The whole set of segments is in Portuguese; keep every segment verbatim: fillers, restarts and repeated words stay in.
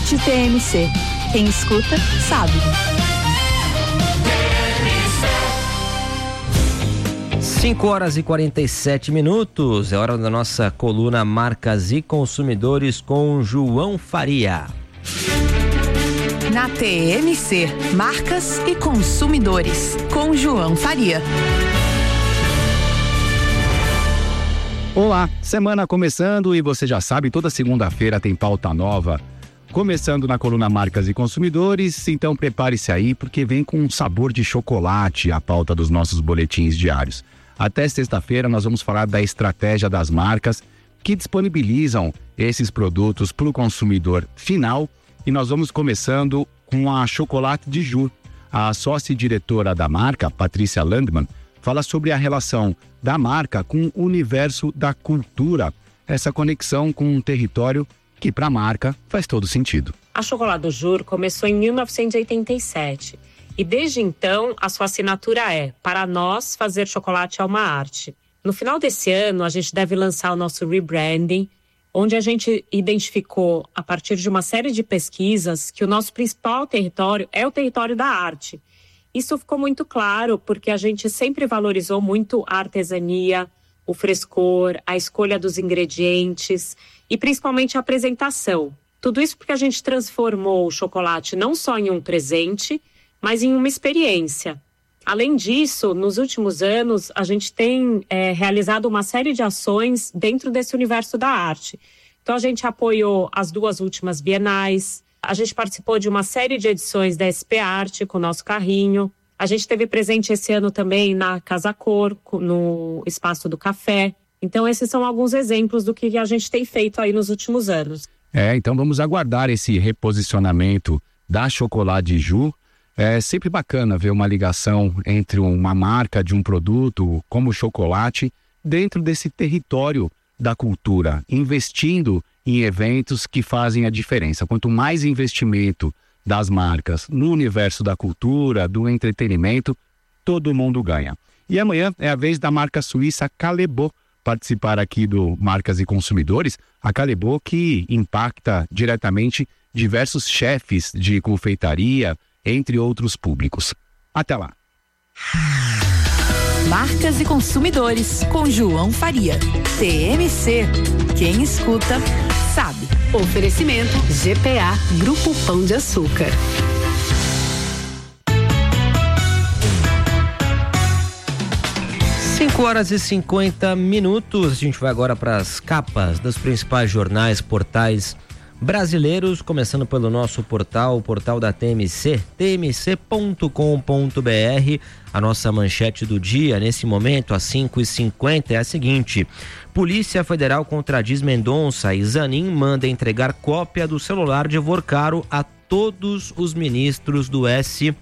Arte T M C. Quem escuta, sabe. cinco horas e quarenta e sete minutos, é hora da nossa coluna Marcas e Consumidores com João Faria. Na T M C, Marcas e Consumidores, com João Faria. Olá, semana começando e você já sabe, toda segunda-feira tem pauta nova. Começando na coluna Marcas e Consumidores, então prepare-se aí porque vem com um sabor de chocolate a pauta dos nossos boletins diários. Até sexta-feira nós vamos falar da estratégia das marcas que disponibilizam esses produtos para o consumidor final e nós vamos começando com a Chocolate de Ju. A sócia-diretora da marca, Patrícia Landman, fala sobre a relação da marca com o universo da cultura, essa conexão com um território que para a marca faz todo sentido. A Chocolate do Jur começou em mil novecentos e oitenta e sete e desde então a sua assinatura é: para nós, fazer chocolate é uma arte. No final desse ano a gente deve lançar o nosso rebranding, onde a gente identificou, a partir de uma série de pesquisas, que o nosso principal território é o território da arte. Isso ficou muito claro porque a gente sempre valorizou muito a artesania, o frescor, a escolha dos ingredientes e principalmente a apresentação. Tudo isso porque a gente transformou o chocolate não só em um presente, mas em uma experiência. Além disso, nos últimos anos, a gente tem é, realizado uma série de ações dentro desse universo da arte. Então, a gente apoiou as duas últimas bienais, a gente participou de uma série de edições da S P Arte com o nosso carrinho. A gente esteve presente esse ano também na Casa Cor, no Espaço do Café. Então, esses são alguns exemplos do que a gente tem feito aí nos últimos anos. É, então vamos aguardar esse reposicionamento da Chocolate Ju. É sempre bacana ver uma ligação entre uma marca de um produto como o chocolate dentro desse território da cultura, investindo em eventos que fazem a diferença. Quanto mais investimento das marcas no universo da cultura, do entretenimento, todo mundo ganha. E amanhã é a vez da marca suíça Callebaut participar aqui do Marcas e Consumidores. A Callebaut que impacta diretamente diversos chefes de confeitaria, entre outros públicos. Até lá. Marcas e Consumidores, com João Faria. T M C. Quem escuta, sabe. Oferecimento G P A, Grupo Pão de Açúcar. cinco horas e cinquenta minutos. A gente vai agora para as capas dos principais jornais, portais brasileiros, começando pelo nosso portal, o portal da T M C, t m c ponto com ponto b r. A nossa manchete do dia, nesse momento, às cinco e cinquenta, é a seguinte: Polícia Federal contradiz Mendonça e Zanin manda entregar cópia do celular de Vorcaro a todos os ministros do S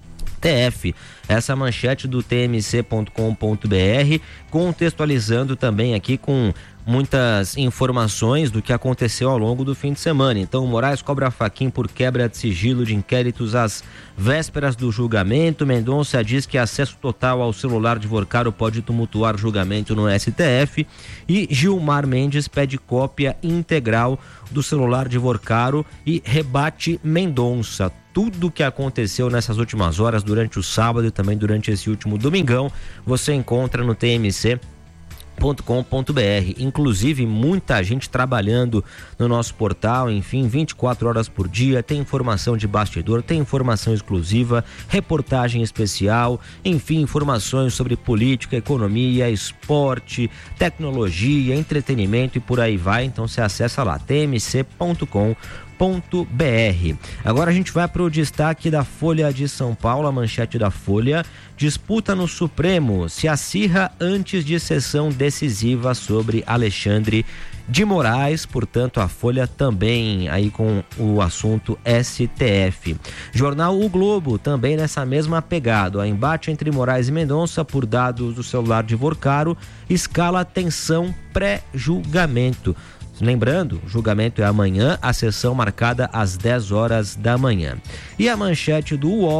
T F. Essa manchete do t m c ponto com ponto b r, contextualizando também aqui com muitas informações do que aconteceu ao longo do fim de semana. Então, Moraes cobra faquim por quebra de sigilo de inquéritos às vésperas do julgamento. Mendonça diz que acesso total ao celular de Vorcaro pode tumultuar julgamento no S T F. E Gilmar Mendes pede cópia integral do celular de Vorcaro e rebate Mendonça. Tudo o que aconteceu nessas últimas horas, durante o sábado e também durante esse último domingão, você encontra no t m c ponto com ponto b r. Inclusive, muita gente trabalhando no nosso portal, enfim, vinte e quatro horas por dia, tem informação de bastidor, tem informação exclusiva, reportagem especial, enfim, informações sobre política, economia, esporte, tecnologia, entretenimento e por aí vai. Então você acessa lá, t m c ponto com ponto b r. Agora a gente vai para o destaque da Folha de São Paulo. A manchete da Folha: disputa no Supremo se acirra antes de sessão decisiva sobre Alexandre de Moraes. Portanto, a Folha também aí com o assunto S T F. Jornal O Globo também nessa mesma pegada. O embate entre Moraes e Mendonça por dados do celular de Vorcaro escala tensão pré-julgamento. Lembrando, o julgamento é amanhã, a sessão marcada às dez horas da manhã. E a manchete do U O L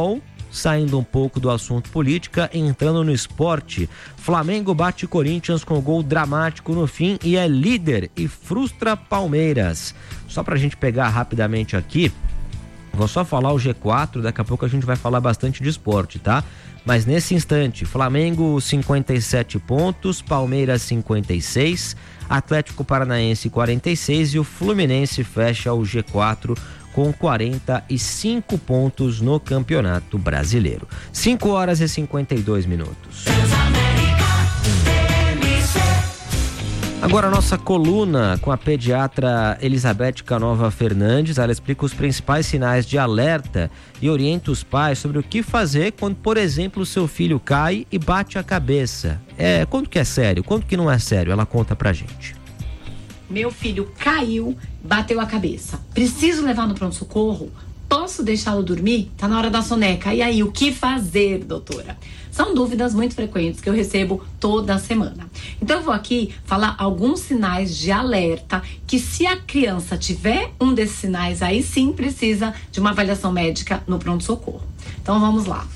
saindo um pouco do assunto política, entrando no esporte. Flamengo bate Corinthians com gol dramático no fim e é líder e frustra Palmeiras. Só pra gente pegar rapidamente aqui, vou só falar o G quatro, daqui a pouco a gente vai falar bastante de esporte, tá? Mas nesse instante, Flamengo cinquenta e sete pontos, Palmeiras cinquenta e seis, Atlético Paranaense quarenta e seis e o Fluminense fecha o G quatro com quarenta e cinco pontos no Campeonato Brasileiro. cinco horas e cinquenta e dois minutos. Agora a nossa coluna com a pediatra Elizabeth Canova Fernandes. Ela explica os principais sinais de alerta e orienta os pais sobre o que fazer quando, por exemplo, o seu filho cai e bate a cabeça. É, quando que é sério, quando que não é sério? Ela conta pra gente. Meu filho caiu, bateu a cabeça. Preciso levar no pronto-socorro? Posso deixá-lo dormir? Tá na hora da soneca. E aí, o que fazer, doutora? São dúvidas muito frequentes que eu recebo toda semana. Então eu vou aqui falar alguns sinais de alerta que, se a criança tiver um desses sinais, aí sim precisa de uma avaliação médica no pronto-socorro. Então vamos lá.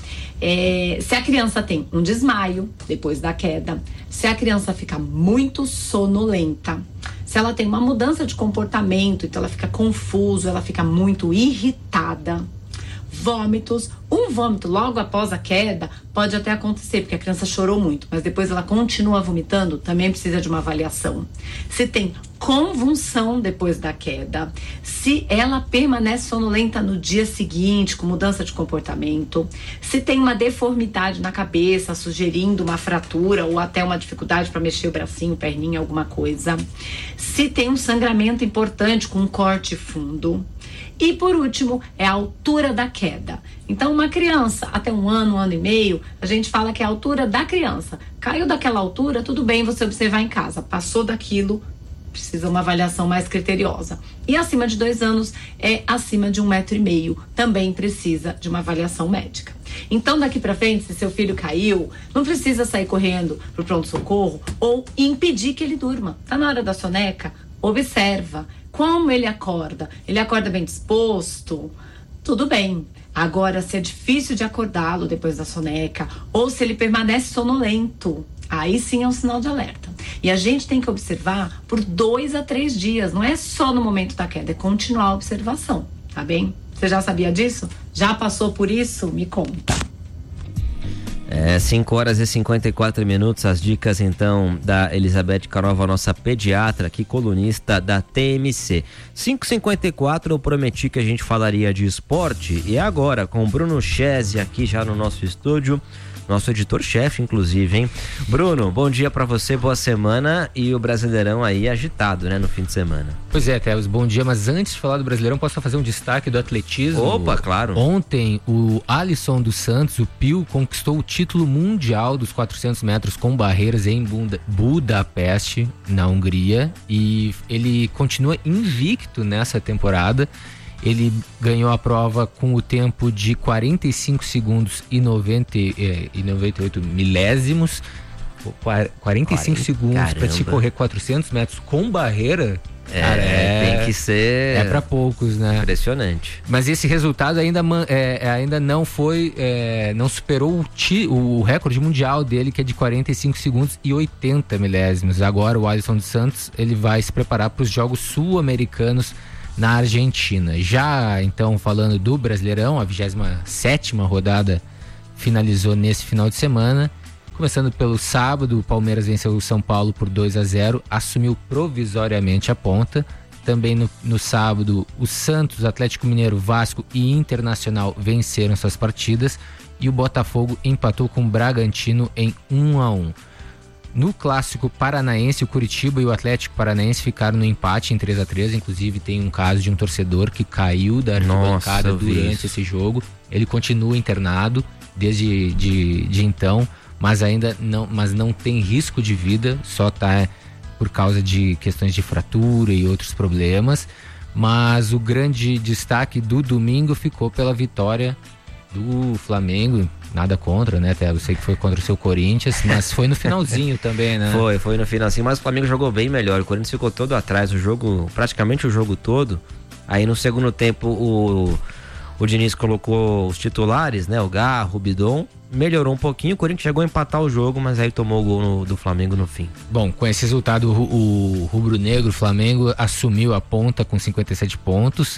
É, se a criança tem um desmaio depois da queda, se a criança fica muito sonolenta, se ela tem uma mudança de comportamento, então ela fica confusa, ela fica muito irritada, vômitos, um vômito logo após a queda pode até acontecer, porque a criança chorou muito, mas depois ela continua vomitando, também precisa de uma avaliação. Se tem convulsão depois da queda, se ela permanece sonolenta no dia seguinte, com mudança de comportamento, se tem uma deformidade na cabeça, sugerindo uma fratura ou até uma dificuldade para mexer o bracinho, perninha, alguma coisa, se tem um sangramento importante com um corte fundo. E por último, é a altura da queda. Então, uma criança até um ano, um ano e meio, a gente fala que é a altura da criança. Caiu daquela altura, tudo bem você observar em casa. Passou daquilo, precisa uma avaliação mais criteriosa. E acima de dois anos, é acima de um metro e meio, também precisa de uma avaliação médica. Então, daqui pra frente, se seu filho caiu, não precisa sair correndo pro pronto-socorro ou impedir que ele durma. Tá na hora da soneca? Observa. Como ele acorda? Ele acorda bem disposto? Tudo bem. Agora, se é difícil de acordá-lo depois da soneca, ou se ele permanece sonolento, aí sim é um sinal de alerta. E a gente tem que observar por dois a três dias. Não é só no momento da queda, é continuar a observação, tá bem? Você já sabia disso? Já passou por isso? Me conta. É, cinco horas e cinquenta e quatro minutos, as dicas então da Elizabeth Canova, nossa pediatra aqui, colunista da T M C. cinco e cinquenta e quatro, eu prometi que a gente falaria de esporte e agora com o Bruno Chese aqui já no nosso estúdio, nosso editor-chefe inclusive, hein? Bruno, bom dia pra você, boa semana e o Brasileirão aí agitado, né, no fim de semana. Pois é, Théus, bom dia, mas antes de falar do Brasileirão, posso fazer um destaque do atletismo? Opa, claro. Ontem, o Alisson dos Santos, o Pio, conquistou o título mundial dos quatrocentos metros com barreiras em Buda, Budapeste, na Hungria, e ele continua invicto nessa temporada. Ele ganhou a prova com o tempo de quarenta e cinco segundos e, noventa, e noventa e oito milésimos. quarenta e cinco segundos para se correr quatrocentos metros com barreira. É, cara, é, tem que ser. É para poucos, né? Impressionante. Mas esse resultado ainda, é, ainda não foi. É, não superou o, ti, o recorde mundial dele, que é de quarenta e cinco segundos e oitenta milésimos. Agora o Alisson dos Santos ele vai se preparar para os Jogos Sul-Americanos na Argentina. Já então falando do Brasileirão, a vigésima sétima rodada finalizou nesse final de semana. Começando pelo sábado, o Palmeiras venceu o São Paulo por dois a zero, assumiu provisoriamente a ponta. Também no, no sábado, o Santos, Atlético Mineiro, Vasco e Internacional venceram suas partidas e o Botafogo empatou com o Bragantino em um a um. No clássico paranaense, o Curitiba e o Atlético Paranaense ficaram no empate em três a três. Inclusive tem um caso de um torcedor que caiu da arquibancada durante esse jogo. Ele continua internado desde de, de então, mas ainda não, mas não tem risco de vida, só está por causa de questões de fratura e outros problemas. Mas o grande destaque do domingo ficou pela vitória do Flamengo. Nada contra, né, Té? Eu sei que foi contra o seu Corinthians, mas foi no finalzinho também, né? Foi, foi no finalzinho, mas o Flamengo jogou bem melhor. O Corinthians ficou todo atrás, o jogo, praticamente o jogo todo. Aí no segundo tempo o, o Diniz colocou os titulares, né? O Garro, o Bidon, melhorou um pouquinho, o Corinthians chegou a empatar o jogo, mas aí tomou o gol no, do Flamengo no fim. Bom, com esse resultado, o, o rubro-negro, o Flamengo, assumiu a ponta com cinquenta e sete pontos.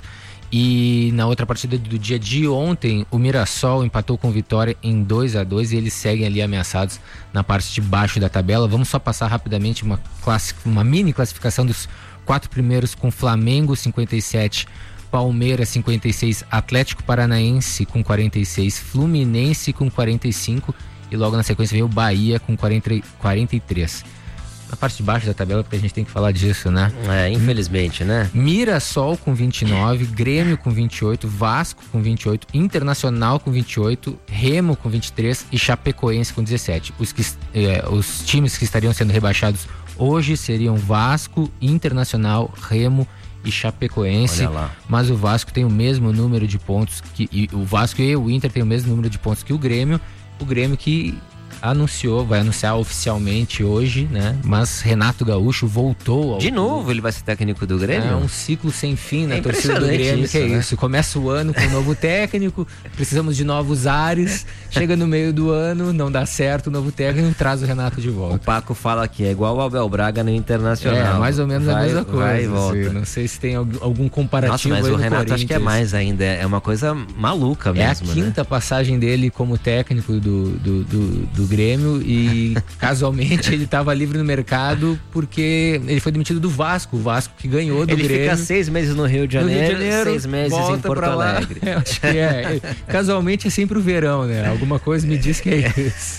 E na outra partida do dia de ontem, o Mirassol empatou com o Vitória em dois a dois e eles seguem ali ameaçados na parte de baixo da tabela. Vamos só passar rapidamente uma, classe, uma mini classificação dos quatro primeiros, com Flamengo cinquenta e sete, Palmeiras cinquenta e seis, Atlético Paranaense com quarenta e seis, Fluminense com quarenta e cinco e logo na sequência vem o Bahia com quarenta, quarenta e três. Na parte de baixo da tabela, porque a gente tem que falar disso, né? É, infelizmente, né? Mirassol com vinte e nove, Grêmio com vinte e oito, Vasco com vinte e oito, Internacional com vinte e oito, Remo com vinte e três e Chapecoense com dezessete. Os, que, eh, os times que estariam sendo rebaixados hoje seriam Vasco, Internacional, Remo e Chapecoense. Olha lá. Mas o Vasco tem o mesmo número de pontos que e o Vasco e o Inter tem o mesmo número de pontos que o Grêmio. O Grêmio que anunciou, vai anunciar oficialmente hoje, né? Mas Renato Gaúcho voltou ao De novo ele vai ser técnico do Grêmio? É um ciclo sem fim na é torcida do Grêmio, isso, que é né? isso. Começa o ano com um novo técnico, precisamos de novos ares, chega no meio do ano, não dá certo o novo técnico, traz o Renato de volta. O Paco fala que é igual o Abel Braga no Internacional. É, mais ou menos vai, a mesma coisa. Vai e volta. Assim, não sei se tem algum comparativo. Nossa, mas aí o no Renato acho que é mais ainda, é uma coisa maluca mesmo, É a quinta né? passagem dele como técnico do, do, do, do Grêmio e casualmente ele estava livre no mercado porque ele foi demitido do Vasco, o Vasco que ganhou do ele Grêmio. Ele fica seis meses no Rio de Janeiro, Rio de Janeiro seis meses em Porto Alegre. Eu acho que é. Casualmente é sempre o verão, né? Alguma coisa me diz que é isso.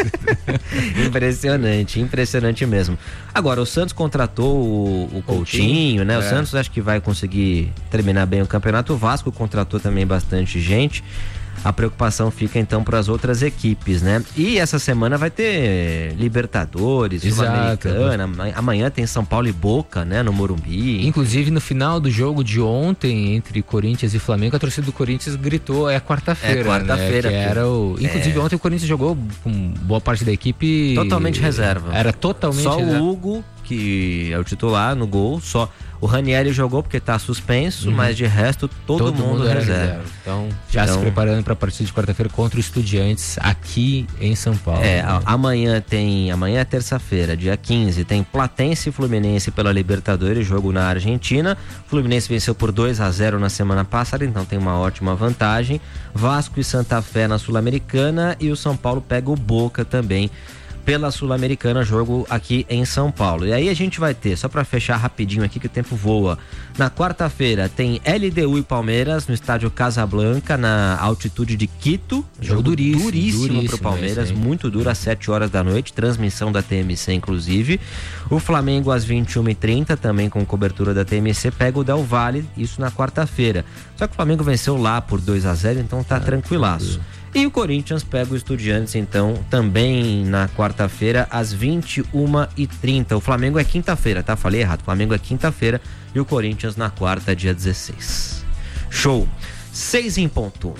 Impressionante, impressionante mesmo. Agora, o Santos contratou o, o Coutinho, Coutinho, né? É. O Santos acho que vai conseguir terminar bem o campeonato. O Vasco contratou também bastante gente. A preocupação fica então para as outras equipes, né? E essa semana vai ter Libertadores, Sul-Americana. Amanhã tem São Paulo e Boca, né? No Morumbi. Inclusive no final do jogo de ontem entre Corinthians e Flamengo, a torcida do Corinthians gritou: é quarta-feira. É quarta-feira. Né? Que era o... Inclusive é. ontem o Corinthians jogou com boa parte da equipe totalmente reserva. Era totalmente só reserva. o Hugo, que é o titular no gol, só o Ranieri jogou porque tá suspenso, uhum. mas de resto todo, todo mundo, mundo reserva. reserva. Então, já então, se preparando para a partida de quarta-feira contra o Estudiantes aqui em São Paulo. É, né? a, amanhã tem, amanhã é terça-feira, dia quinze, tem Platense e Fluminense pela Libertadores, jogo na Argentina. Fluminense venceu por dois a zero na semana passada, então tem uma ótima vantagem. Vasco e Santa Fé na Sul-Americana e o São Paulo pega o Boca também pela Sul-Americana, jogo aqui em São Paulo. E aí a gente vai ter, só para fechar rapidinho aqui que o tempo voa, na quarta-feira tem L D U e Palmeiras no estádio Casablanca, na altitude de Quito, jogo, jogo duríssimo, duríssimo, duríssimo pro Palmeiras, muito duro, às sete horas da noite, transmissão da T M C inclusive. O Flamengo às vinte e uma e trinta, também com cobertura da T M C, pega o Del Valle, isso na quarta-feira. Só que o Flamengo venceu lá por dois a zero, então tá ah, tranquilaço. E o Corinthians pega o Estudiantes, então, também na quarta-feira, às vinte e uma e trinta. O Flamengo é quinta-feira, tá? Falei errado. O Flamengo é quinta-feira e o Corinthians na quarta, dia dezesseis. Show. Seis em ponto.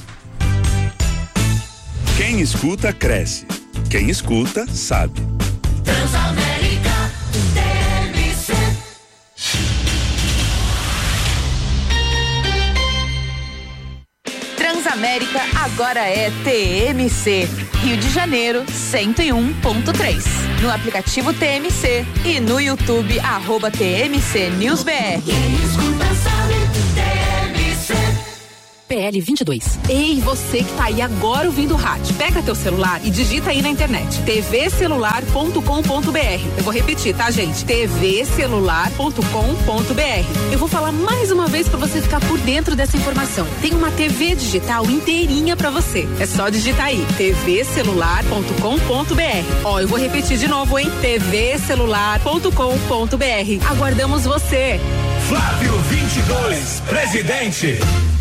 Quem escuta, cresce. Quem escuta, sabe. Transamérica T M C. Transamérica agora é T M C. Rio de Janeiro, cento e um ponto três. No aplicativo T M C e no YouTube, arroba T M C News B R. Quem escuta sabe, T M C. P L vinte e dois. Ei, você que tá aí agora ouvindo o rádio, pega teu celular e digita aí na internet t v celular ponto com ponto b r. Eu vou repetir, tá, gente? t v celular ponto com ponto b r. Eu vou falar mais uma vez pra você ficar por dentro dessa informação. Tem uma T V digital inteirinha pra você. É só digitar aí t v celular ponto com ponto b r. Ó, eu vou repetir de novo, hein? t v celular ponto com ponto b r. Aguardamos você. Flávio vinte e dois, presidente.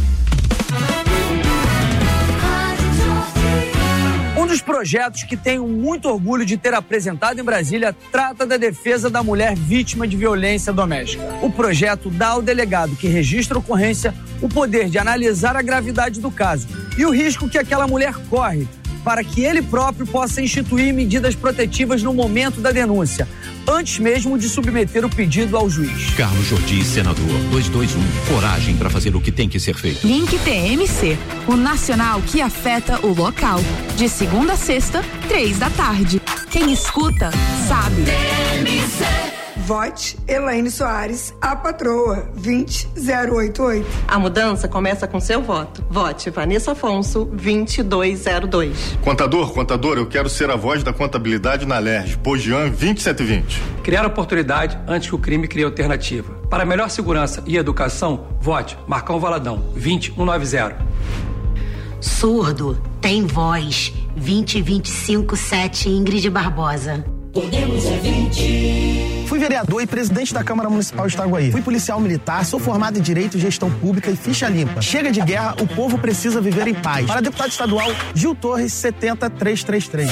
Um dos projetos que tenho muito orgulho de ter apresentado em Brasília trata da defesa da mulher vítima de violência doméstica. O projeto dá ao delegado que registra a ocorrência o poder de analisar a gravidade do caso e o risco que aquela mulher corre, para que ele próprio possa instituir medidas protetivas no momento da denúncia, antes mesmo de submeter o pedido ao juiz. Carlos Jordi, senador. dois dois um. Coragem para fazer o que tem que ser feito. Link T M C, o nacional que afeta o local. De segunda a sexta, três da tarde. Quem escuta, sabe. T M C. Vote Elaine Soares, a patroa, vinte zero oito oito. A mudança começa com seu voto. Vote Vanessa Afonso, vinte e dois zero dois. Contador, contador, eu quero ser a voz da contabilidade na L E R J, Pogian vinte e sete vinte. Criar oportunidade antes que o crime crie alternativa. Para melhor segurança e educação, vote Marcão Valadão, vinte e um noventa. Surdo, tem voz, vinte vinte e cinco sete Ingrid Barbosa. Podemos é vinte. Fui vereador e presidente da Câmara Municipal de Itaguaí. Fui policial militar, sou formado em Direito, Gestão Pública e Ficha Limpa. Chega de guerra, o povo precisa viver em paz. Para deputado estadual, Gil Torres, setenta trezentos e trinta e três.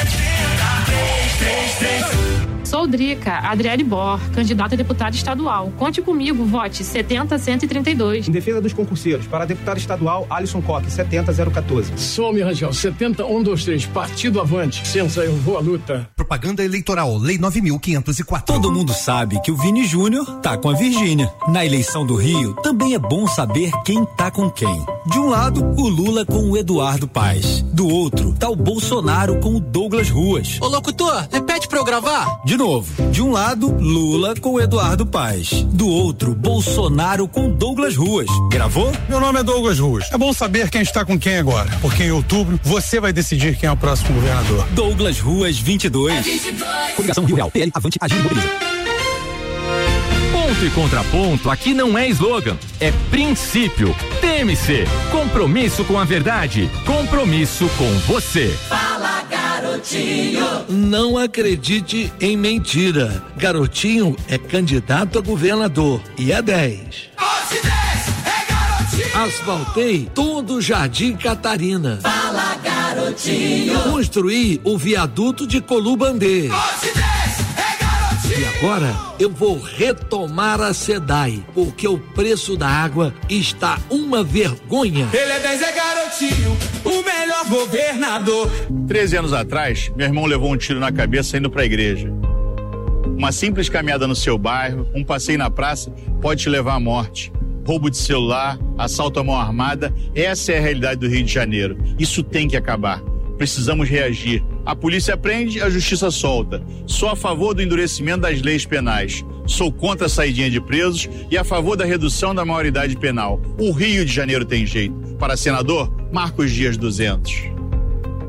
Sou Drica Adriane Bor, candidata a deputada estadual. Conte comigo, vote setenta cento e trinta e dois. Em defesa dos concurseiros, para deputado estadual, Alisson Coque, setenta zero quatorze. Some Rangel, setenta um dois três, Partido Avante. Ciência, eu vou à luta. Propaganda eleitoral, Lei nove mil quinhentos e quatro. Todo mundo sabe que o Vini Júnior tá com a Virgínia. Na eleição do Rio, também é bom saber quem tá com quem. De um lado, o Lula com o Eduardo Paes. Do outro, tá o Bolsonaro com o Douglas Ruas. Ô locutor, repete pra eu gravar. De novo, de um lado, Lula com o Eduardo Paes. Do outro, Bolsonaro com Douglas Ruas. Gravou? Meu nome é Douglas Ruas. É bom saber quem está com quem agora, porque em outubro você vai decidir quem é o próximo governador. Douglas Ruas vinte e dois. É vinte e dois. Coligação Rio Real, P L, Avante, Agir e Mobiliza. Ponto e contraponto aqui não é slogan, é princípio. T M C, compromisso com a verdade, compromisso com você. Fala, garotinho. Não acredite em mentira. Garotinho é candidato a governador e é dez. Doze, dez, é garotinho. Asfaltei todo o Jardim Catarina. Fala, garotinho. Construí o viaduto de Colubandê. Doze, dez, é garotinho. E agora eu vou retomar a SEDAI, porque o preço da água está uma vergonha. Ele é dez, é garotinho, o melhor governador. Treze anos atrás, meu irmão levou um tiro na cabeça indo pra igreja. Uma simples caminhada no seu bairro, um passeio na praça pode te levar à morte. Roubo de celular, assalto à mão armada, essa é a realidade do Rio de Janeiro. Isso tem que acabar. Precisamos reagir. A polícia prende, a justiça solta. Sou a favor do endurecimento das leis penais. Sou contra a saidinha de presos e a favor da redução da maioridade penal. O Rio de Janeiro tem jeito. Para senador, Marcos Dias duzentos.